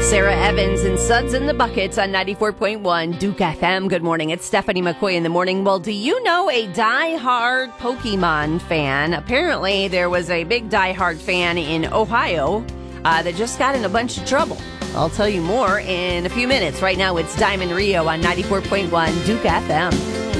Sarah Evans and Suds in the Buckets on 94.1 Duke FM. Good morning. It's Stephanie McCoy in the morning. Well, do you know a diehard Pokemon fan? Apparently, there was a big diehard fan in Ohio that just got in a bunch of trouble. I'll tell you more in a few minutes. Right now, it's Diamond Rio on 94.1 Duke FM.